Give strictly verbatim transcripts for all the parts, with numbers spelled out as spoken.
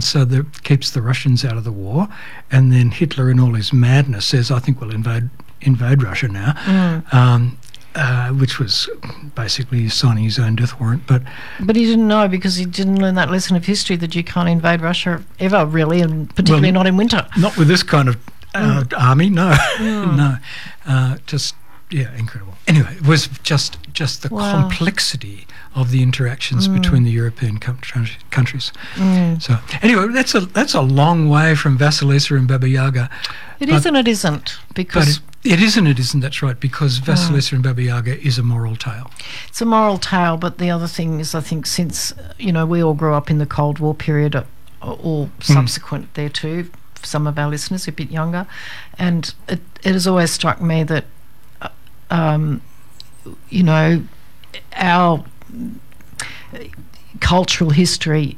and so that keeps the Russians out of the war. And then Hitler, in all his madness, says, "I think we'll invade invade Russia now," mm. um, uh, which was basically signing his own death warrant. But but he didn't know, because he didn't learn that lesson of history that you can't invade Russia ever, really, and particularly well, not in winter. Not with this kind of uh, mm. army, no, mm. no, uh, just yeah, incredible. Anyway, it was just just the wow. complexity of the interactions mm. between the European com- countries. Mm. So anyway, that's a that's a long way from Vasilisa and Baba Yaga. It is and it isn't, because but it, it is and it isn't. That's right, because Vasilisa mm. and Baba Yaga is a moral tale. It's a moral tale, but the other thing is, I think, since you know we all grew up in the Cold War period, or, or subsequent mm. thereto, some of our listeners are a bit younger, and it, it has always struck me that uh, um, you know our cultural history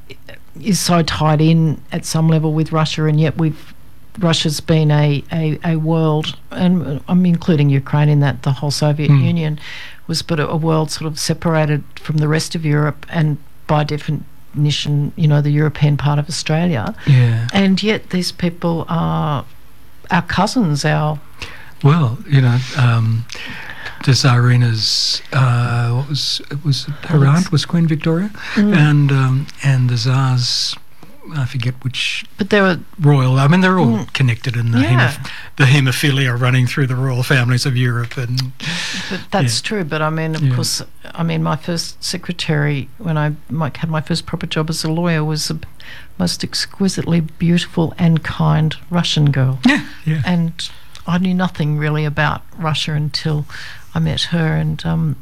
is so tied in at some level with Russia, and yet we've Russia's been a, a, a world, and I'm including Ukraine in that, the whole Soviet mm. Union was but a, a world sort of separated from the rest of Europe, and by definition, you know, the European part of Australia. Yeah. And yet these people are our cousins, our... Well, you know, um, the Tsarina's, uh, what was, it was her aunt was Queen Victoria, mm. and um, and the Tsar's, I forget which. But they were royal. I mean, they're all mm. connected in the yeah. hemoph- the haemophilia running through the royal families of Europe, and. But that's yeah. true. But I mean, of yeah. course, I mean, my first secretary when I my, had my first proper job as a lawyer was a most exquisitely beautiful and kind Russian girl. Yeah, yeah. And I knew nothing really about Russia until I met her, and um,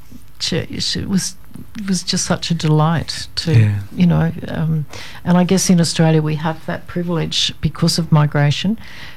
she, she was. It was just such a delight to, yeah. you know, um, and I guess in Australia we have that privilege because of migration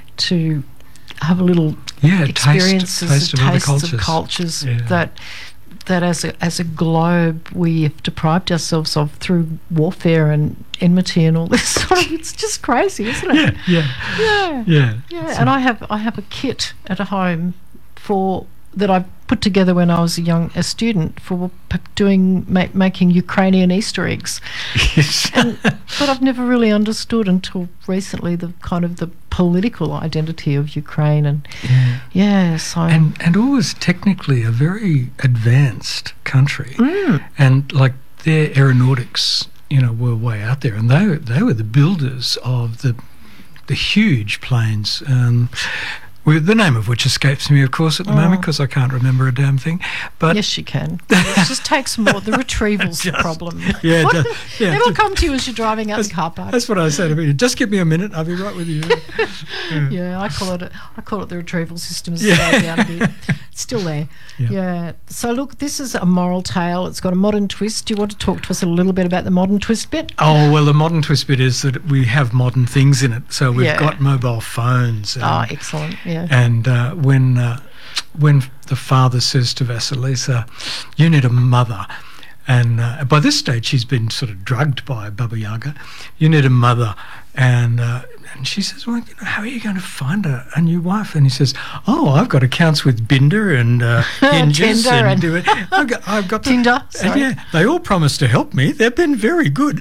to have a little yeah, experiences, taste, taste of tastes cultures. of cultures yeah. that that as a as a globe we have deprived ourselves of through warfare and enmity and all this sort of. It's just crazy, isn't it? Yeah, yeah, yeah, yeah. yeah. And I have I have a kit at home for. that I put together when I was a young a student for p- doing ma- making Ukrainian Easter eggs, yes. and, but I've never really understood until recently the kind of the political identity of Ukraine, and yeah, yeah so and and always technically a very advanced country, mm. and like their aeronautics, you know, were way out there, and they they were the builders of the the huge planes. Um, Well, the name of which escapes me, of course, at the oh. moment, because I can't remember a damn thing. But yes, you can. It just takes more. The retrieval's just, the problem. Yeah, just, yeah, it'll just, come to you as you're driving out the car park. That's what I say to me. Just give me a minute, I'll be right with you. yeah. yeah, I call it. A, I call it the retrieval system. As yeah. down a bit. It's still there. Yeah. yeah. So look, this is a moral tale. It's got a modern twist. Do you want to talk to us a little bit about the modern twist bit? Oh well, the modern twist bit is that we have modern things in it. So we've yeah. got mobile phones. And, oh, excellent. Yeah. And uh, when uh, when the father says to Vasilisa, "You need a mother," and uh, by this stage she's been sort of drugged by Baba Yaga. "You need a mother," and uh, and she says, "Well, you know, how are you going to find a, a new wife?" And he says, "Oh, I've got accounts with Binder and uh, Hinges and, and do it. I've got, I've got Tinder. The, and yeah, they all promised to help me. They've been very good."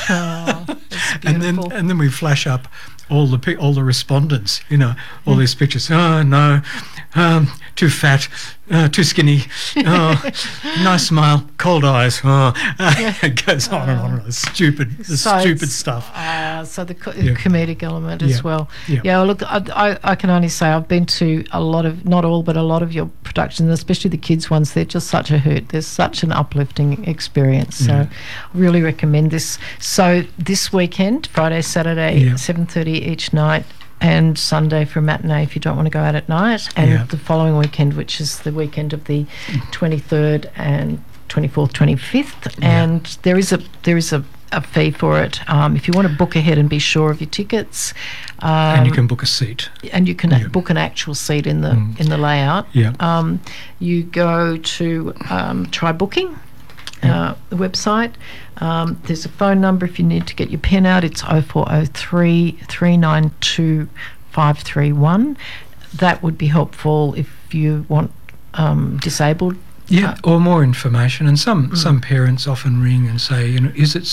Oh, that's and then and then we flash up all the pi- all the respondents, you know, all mm. these pictures. Oh no, um, too fat, uh, too skinny. Oh, nice smile, cold eyes. Oh, uh, yeah. It goes on uh, and on and on. Stupid, the so stupid stuff. Uh, so the co- yeah. comedic element as yeah. well. Yeah. yeah well, look, I, I, I can only say I've been to a lot of, not all, but a lot of your productions, especially the kids ones. They're just such a hoot. There's such an uplifting experience. So yeah. I really recommend this. So this weekend, Friday, Saturday, yeah. seven thirty each night, and Sunday for a matinee if you don't want to go out at night, and yeah. the following weekend, which is the weekend of the twenty-third and twenty-fourth, twenty-fifth, yeah. and there is a there is a, a fee for it. Um, if you want to book ahead and be sure of your tickets, um, and you can book a seat, and you can yeah. book an actual seat in the mm. in the layout. Yeah. Um, you go to um, Try Booking. Uh, the website. Um, there's a phone number if you need to get your pen out. It's oh four oh three, three nine two, five three one. That would be helpful if you want um, disabled. Yeah, uh, or more information. And some, mm. some parents often ring and say, you know, is it suitable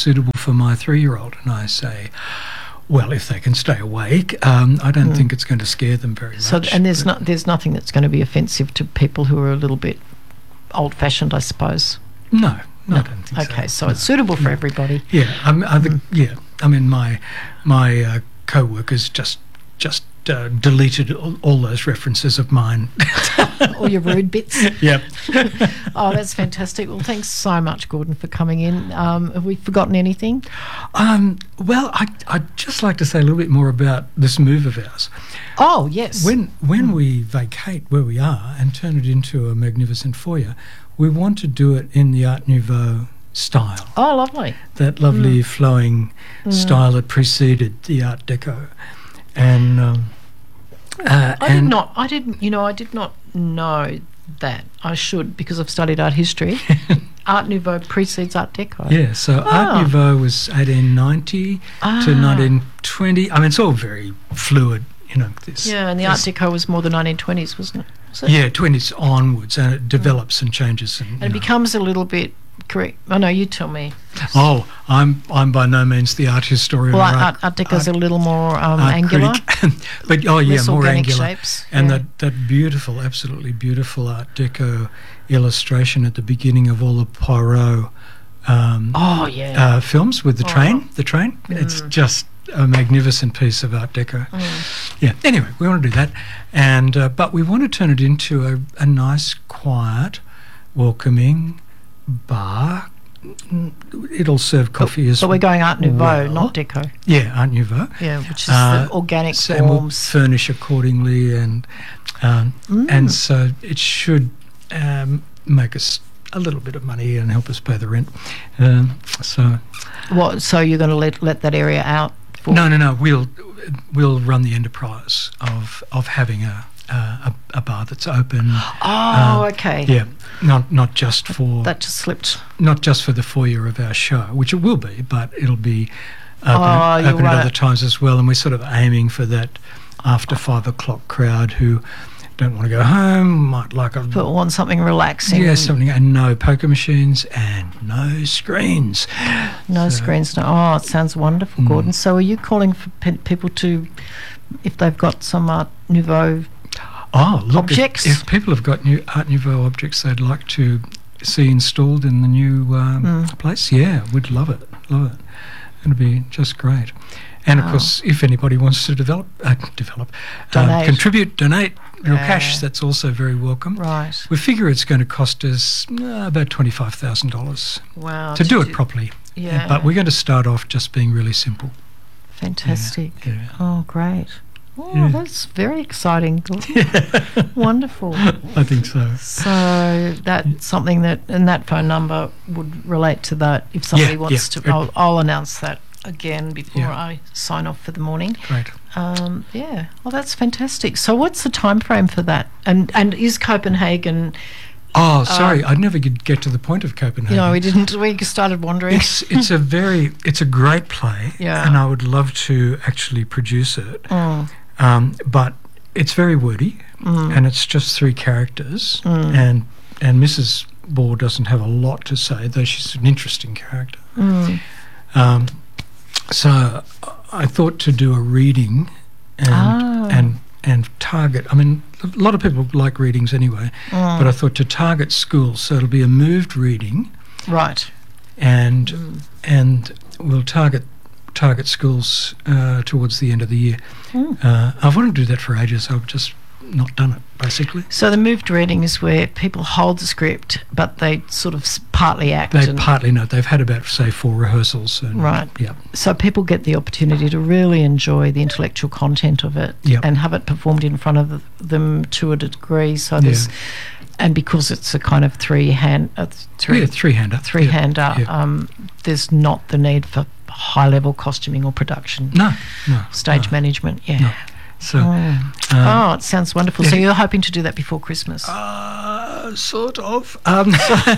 for my three-year-old, and I say, well, if they can stay awake, um, I don't mm. think it's going to scare them very so, much. And there's not there's nothing that's going to be offensive to people who are a little bit old-fashioned, I suppose. No, no, no. I don't think okay, so. so no. it's suitable for no. everybody. Yeah, I mean, I think, Mm. yeah. I mean, my my uh, co-workers just just uh, deleted all, all those references of mine. All your rude bits. Yep. Oh, that's fantastic. Well, thanks so much, Gordon, for coming in. Um, have we forgotten anything? Um, well, I, I'd just like to say a little bit more about this move of ours. Oh, yes. When when we vacate where we are and turn it into a magnificent foyer, we want to do it in the Art Nouveau style. Oh, lovely. That lovely Mm. flowing Mm. style that preceded the Art Deco. And um, uh, I and did not, I didn't, you know, I did not know that. I should, because I've studied art history. Art Nouveau precedes Art Deco. Yeah, so Ah. Art Nouveau was eighteen ninety Ah. to nineteen twenty. I mean, it's all very fluid, you know. This, Yeah, and the Art this- Deco was more the nineteen twenties, wasn't it? Was it? Yeah, twenties onwards, and it develops and changes. And, And you it know. becomes a little bit correct. Oh, no, you tell me. Oh, I'm I'm by no means the art historian. Well, or Art, art Deco's a little more um, art angular. critic. But oh yeah, Less more organic angular. shapes, And yeah. that, that beautiful, absolutely beautiful Art Deco illustration at the beginning of all the Poirot um, Oh, yeah. uh, films with the Oh. train. The train. It's Mm. just a magnificent piece of Art Deco. Mm. Yeah. Anyway, we want to do that, and uh, but we want to turn it into a, a nice, quiet, welcoming bar. Mm, It'll serve coffee as But we're going Art Nouveau, well. not Deco. Yeah, Art Nouveau. Yeah, which is Uh, the organic So, and we'll forms. furnish accordingly, and um, Mm. and so it should um, make us a little bit of money and help us pay the rent. Um, so What? So you're going to let let that area out? For no, no, no. We'll we'll run the enterprise of of having a a, a bar that's open. Oh, uh, okay. Yeah, not not just for That just slipped. not just for the foyer of our show, which it will be, but it'll be open, Oh, you'll open at run other it. times as well. And we're sort of aiming for that after five o'clock crowd who don't want to go home, might like a But want something relaxing. yeah something, and no poker machines and no screens. No So- screens. No. Oh, it sounds wonderful, Mm. Gordon. So are you calling for pe- people to, if they've got some Art Nouveau? Oh, look! if- Objects. If, people have got new Art Nouveau objects they'd like to see installed in the new um, Mm. place, yeah, we'd love it. Love it. It'd be just great. And of Wow. course, if anybody wants to develop, uh, develop, Donate. Um, contribute, donate real Yeah. cash, that's also very welcome. Right. We figure it's going to cost us uh, about twenty-five thousand dollars Wow. to do it properly. Yeah. But we're going to start off just being really simple. Fantastic. Yeah, yeah. Oh, great. Oh, Yeah. that's very exciting. Wonderful. I think so. So that's something that, and that phone number would relate to that. If somebody Yeah, wants yeah. to, I'll, I'll announce that again before Yeah. I sign off for the morning. Great. Um, yeah. Well, that's fantastic. So, what's the time frame for that? And and is Copenhagen? Oh, sorry, I'd never get get to the point of Copenhagen. You know, we didn't. We started wandering. It's it's a very it's a great play, Yeah. and I would love to actually produce it. Mm. Um, but it's very wordy, Mm. and it's just three characters, Mm. and and Missus Ball doesn't have a lot to say, though she's an interesting character. Mm. Um, so I thought to do a reading, and Ah. and and target. I mean, a lot of people like readings anyway, Mm. but I thought to target schools, so it'll be a moved reading, Right. and Mm. and we'll target target schools uh, towards the end of the year. Mm. Uh, I've wanted to do that for ages. I've just not done it, basically. So the moved reading is where people hold the script, but they sort of s- partly act. They and partly know they've had about say four rehearsals, and Right. yeah, So people get the opportunity to really enjoy the intellectual content of it Yep. and have it performed in front of them to a degree. So there's, and because it's a kind of three hand, uh, three yeah, three hander, three yeah, hander, yeah. um, there's not the need for high level costuming or production, No, no, stage no. management. Yeah. No. So, Oh. um, oh, it sounds wonderful. So yeah. you're hoping to do that before Christmas? Uh, sort of. Um,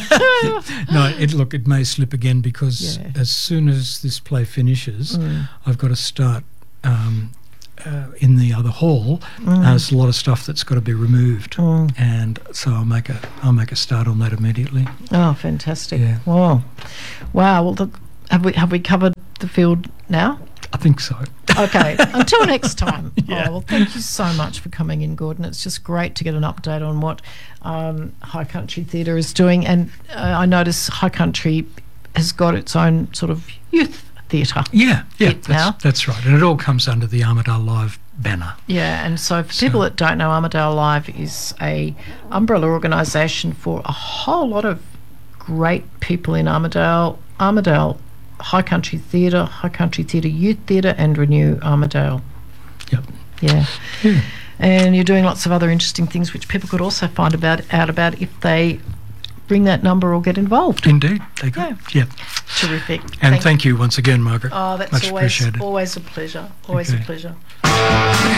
no, it, look, it may slip again because Yeah. as soon as this play finishes, Mm. I've got to start um, uh, in the other hall. Mm. Uh, there's a lot of stuff that's got to be removed, Mm. and so I'll make a I'll make a start on that immediately. Oh, fantastic. Yeah. Wow. Wow. Well, the, Have we have we covered the field now? I think so. Okay, until next time. Yeah. Oh, well, thank you so much for coming in, Gordon. It's just great to get an update on what um, High Country Theatre is doing. And uh, I notice High Country has got its own sort of youth theatre. Yeah, yeah, bit now. that's, that's right. And it all comes under the Armidale Live banner. Yeah, and so for So- people that don't know, Armidale Live is a umbrella organisation for a whole lot of great people in Armidale. Armidale High Country Theatre, High Country Theatre Youth Theatre, and Renew Armidale. Yep. Yeah. Yeah. And you're doing lots of other interesting things which people could also find about out about if they ring that number or get involved. Indeed. They could. Yeah. Terrific. And thank, you once again, Margaret. Oh, that's Much always appreciated. always a pleasure. Always Okay. a pleasure.